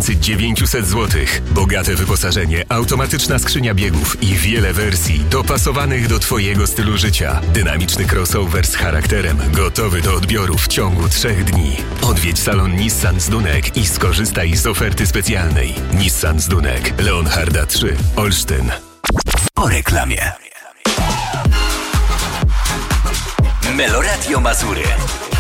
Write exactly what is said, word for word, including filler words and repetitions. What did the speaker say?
tysięcy dziewięćset złotych. Bogate wyposażenie, automatyczna skrzynia biegów i wiele wersji dopasowanych do Twojego stylu życia. Dynamiczny crossover z charakterem, gotowy do odbioru w ciągu trzech dni. Odwiedź salon Nissan Zdunek i skorzystaj z oferty specjalnej. Nissan Zdunek, Leonharda trzy, Olsztyn. Po reklamie. Meloradio Mazury.